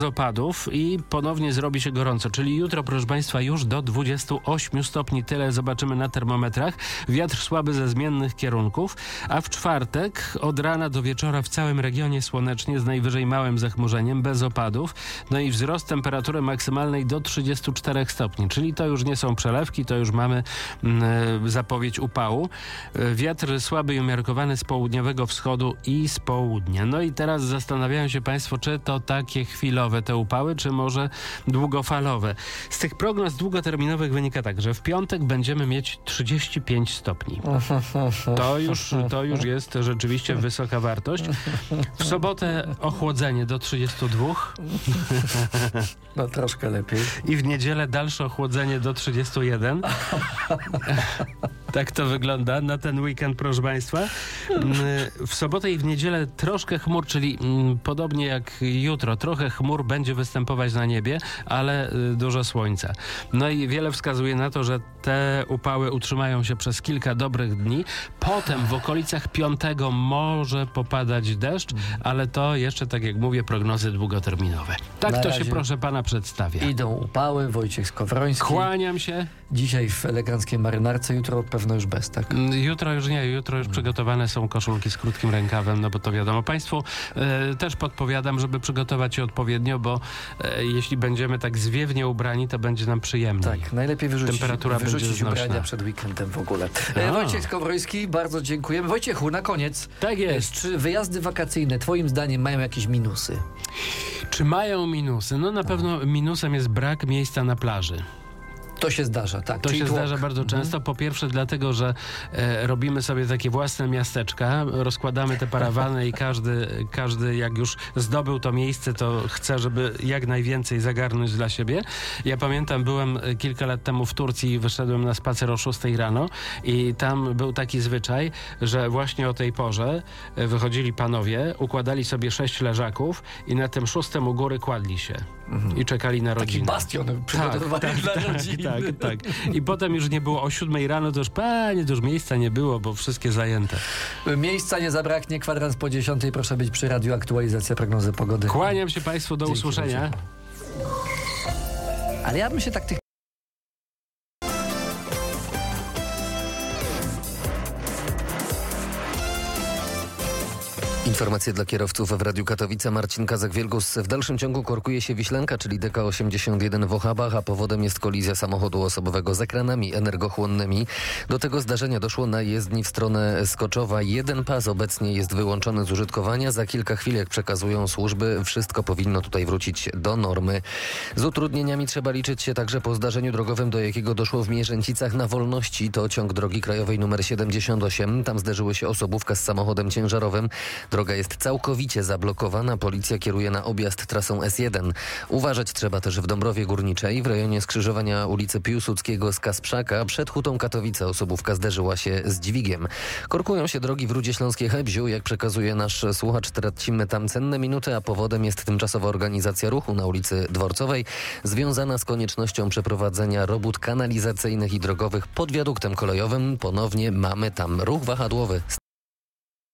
opadów i ponownie zrobi się gorąco, czyli jutro, proszę Państwa, już do 28 stopni, tyle zobaczymy na termometrach. Wiatr słaby ze zmiennych kierunków, a w czwartek od rana do wieczora w całym regionie słonecznie, z najwyżej małym zachmurzeniem, bez opadów, no i wzrost temperatury maksymalnej do 34 stopni, czyli to już nie są przelewki, to już mamy zapowiedź upału. Wiatr słaby i umiarkowany z południowego wschodu i z południa. No i teraz zastanawiają się Państwo, czy to takie chwilowe te upały, czy może długofalowe. Z tych prognoz długoterminowych wynika tak, że w piątek będziemy mieć 35 stopni. To już jest rzeczywiście wysoka wartość. W sobotę ochłodzenie do 32. No troszkę lepiej. I w niedzielę dalsze ochłodzenie do 31. Tak to wygląda na ten weekend, proszę Państwa. W sobotę i w niedzielę troszkę chmur, czyli podobnie jak jutro, trochę chmur będzie występować na niebie, ale dużo słońca. No i wiele wskazuje na to, że te upały utrzymają się przez kilka dobrych dni. Potem w okolicach 5 może popadać deszcz, ale to jeszcze, tak jak mówię, prognozy długoterminowe. Tak Na to się, razie proszę pana, przedstawia. idą upały, Wojciech Skowroński. Kłaniam się. Dzisiaj w eleganckiej marynarce, jutro pewno już bez, tak? Jutro już nie, jutro już przygotowane są koszulki z krótkim rękawem, no bo to wiadomo. Państwu też podpowiadam, żeby przygotować się odpowiednio, bo jeśli będziemy tak zwiewnie ubrani, to będzie nam przyjemniej. Tak, najlepiej Temperatura będzie wyrzucić znośna. ubrania przed weekendem w ogóle. Wojciech Skowroński, bardzo dziękujemy. Wojciechu, na koniec. Tak jest. Czy wyjazdy wakacyjne twoim zdaniem mają jakieś minusy? Czy mają minusy? No na pewno minusem jest brak miejsca na plaży. To się zdarza, tak. To czyli się tłok. zdarza bardzo często. Po pierwsze dlatego, że robimy sobie takie własne miasteczka, rozkładamy te parawany i każdy jak już zdobył to miejsce, to chce, żeby jak najwięcej zagarnąć dla siebie. Ja pamiętam, byłem kilka lat temu w Turcji i wyszedłem na spacer o 6 rano i tam był taki zwyczaj, że właśnie o tej porze wychodzili panowie, układali sobie 6 leżaków i na tym 6 u góry kładli się i czekali na rodzinę. Taki bastion przygotowywany dla rodziny. Tak. I potem już nie było o 7 rano, to już panie, to już miejsca nie było, bo wszystkie zajęte. Miejsca nie zabraknie, kwadrans po 10. Proszę być przy radiu, aktualizacja prognozy pogody. Kłaniam się Państwu, do usłyszenia. Wojciechu. Ale ja bym się tak tych Informacje dla kierowców w Radiu Katowice. Marcin Kazak-Wielgus. W dalszym ciągu korkuje się Wiślanka, czyli DK81 w Ochabach, a powodem jest kolizja samochodu osobowego z ekranami energochłonnymi. Do tego zdarzenia doszło na jezdni w stronę Skoczowa. Jeden pas obecnie jest wyłączony z użytkowania. Za kilka chwil, jak przekazują służby, wszystko powinno tutaj wrócić do normy. Z utrudnieniami trzeba liczyć się także po zdarzeniu drogowym, do jakiego doszło w Mierzęcicach na Wolności. To ciąg drogi krajowej nr 78. Tam zderzyły się osobówka z samochodem ciężarowym. Droga jest całkowicie zablokowana. Policja kieruje na objazd trasą S1. Uważać trzeba też w Dąbrowie Górniczej, w rejonie skrzyżowania ulicy Piłsudskiego z Kasprzaka. Przed Hutą Katowice osobówka zderzyła się z dźwigiem. Korkują się drogi w Rudzie Śląskiej-Hebziu. Jak przekazuje nasz słuchacz, tracimy tam cenne minuty, a powodem jest tymczasowa organizacja ruchu na ulicy Dworcowej, związana z koniecznością przeprowadzenia robót kanalizacyjnych i drogowych pod wiaduktem kolejowym. Ponownie mamy tam ruch wahadłowy.